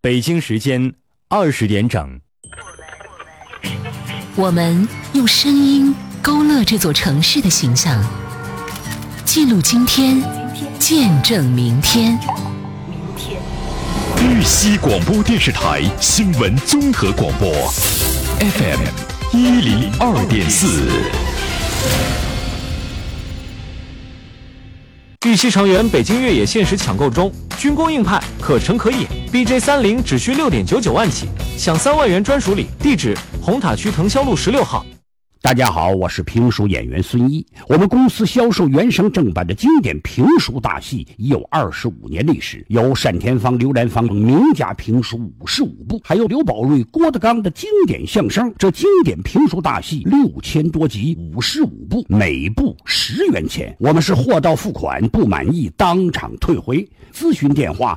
北京时间20点整。 我们用声音勾勒这座城市的形象，记录今天，见证明天。 豫西广播电视台新闻综合广播 FM 102.4。 豫西成员北京越野限时抢购中，军工硬派可乘可野 BJ30 只需6.99万起，享3万元专属礼。地址：红塔区腾霄路16号。 大家好，我是评书演员孙一。我们公司销售原声正版的经典评书大戏已有25年历史，有单田芳、刘兰芳等名家评书55部，还有刘宝瑞、郭德纲的经典相声。这经典评书大戏6000多集，55部，每部10元钱。我们是货到付款，不满意当场退回。咨询电话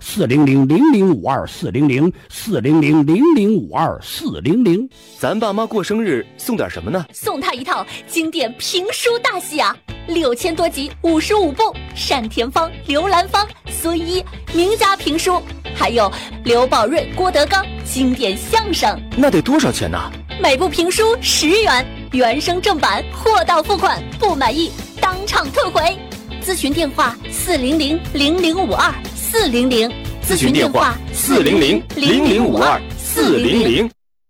400-0052-400，400-0052-400。 咱爸妈过生日送点什么呢？ 送他一套经典评书大戏啊，6000多集，55部，单田芳、刘兰芳、孙一名家评书，还有刘宝瑞、郭德纲经典相声。 那得多少钱呢？ 每部评书10元，原声正版，货到付款，不满意当场退回。咨询电话400-0052-400， 咨询电话400-0052-400。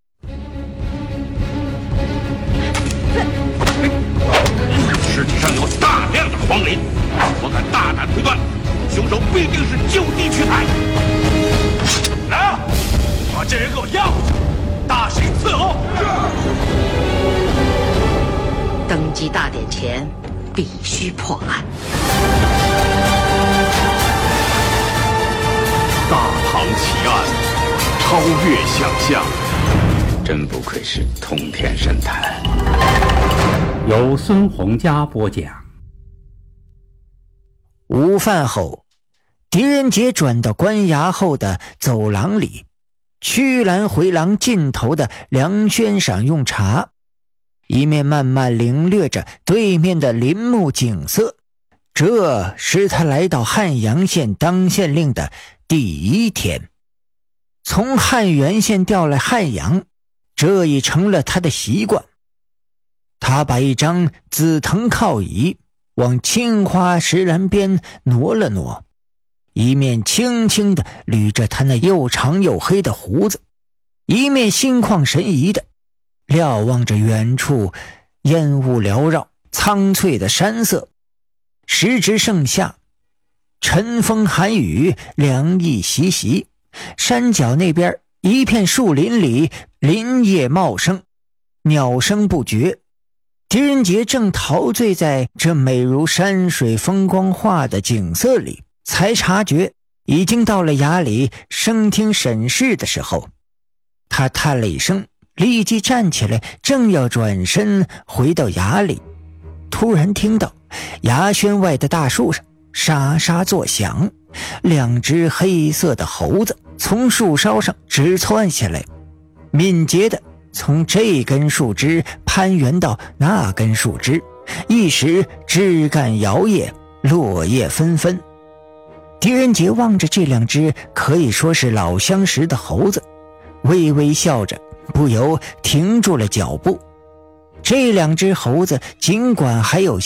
尸体上有大量的黄磷，我敢大胆推断，凶手必定是就地取材。来啊，把这人给我押回去，大刑伺候。 登基大典前必须破案。 大唐奇案，超越想象， 真不愧是通天神探。 由孙洪佳播讲。 午饭后，狄仁杰转到官衙后的走廊里，曲栏回廊尽头的梁轩上用茶，一面慢慢领略着对面的林木景色。这是他来到汉阳县当县令的第1天。从汉原县调来汉阳，这已成了他的习惯。他把一张紫藤靠椅往青花石栏边挪了挪，一面轻轻地捋着他那又长又黑的胡子，一面心旷神怡地瞭望着远处烟雾缭绕、苍翠的山色。时值盛夏，晨风寒雨，凉意习习。山脚那边一片树林里林叶茂盛，鸟声不绝。狄仁杰正陶醉在这美如山水风光画的景色里，才察觉已经到了衙里升听审视的时候。他叹了一声，立即站起来，正要转身回到衙里，突然听到衙轩外的大树上沙沙作响，2只黑色的猴子从树梢上直窜下来，敏捷地从这根树枝攀援到那根树枝，一时枝干摇曳，落叶纷纷。狄仁杰望着这2只可以说是老相识的猴子，微微笑着，不由停住了脚步。这2只猴子尽管还有